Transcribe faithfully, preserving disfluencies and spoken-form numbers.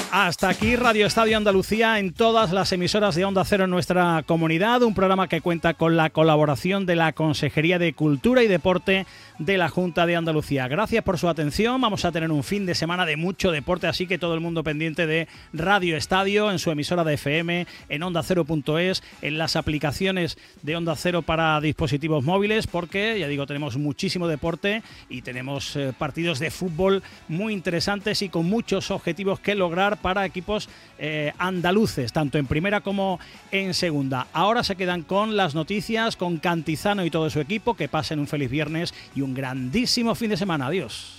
Hasta aquí Radio Estadio Andalucía en todas las emisoras de Onda Cero en nuestra comunidad, un programa que cuenta con la colaboración de la Consejería de Cultura y Deporte de la Junta de Andalucía. Gracias por su atención, vamos a tener un fin de semana de mucho deporte, así que todo el mundo pendiente de Radio Estadio en su emisora de F M, en onda cero punto es, en las aplicaciones de Onda Cero para dispositivos móviles, porque ya digo, tenemos muchísimo deporte y tenemos eh, partidos de fútbol muy interesantes y con muchos objetivos que lograr para equipos eh, andaluces, tanto en primera como en segunda. Ahora se quedan con las noticias, con Cantizano y todo su equipo. Que pasen un feliz viernes y un grandísimo fin de semana. Adiós.